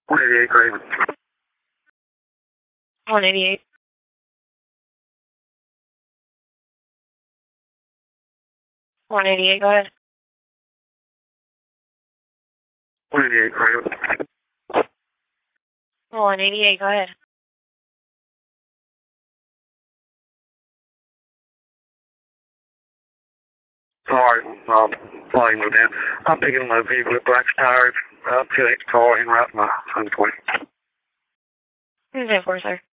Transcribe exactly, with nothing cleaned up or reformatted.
one eighty-eight, Craven. one eighty-eight. one eighty-eight, go ahead. one eighty-eight, Craven. one eighty-eight, go ahead. Alright, um, flying moved in. I'm picking my vehicle with black tires, up to the car en route to my son's twenty. ten four, sir.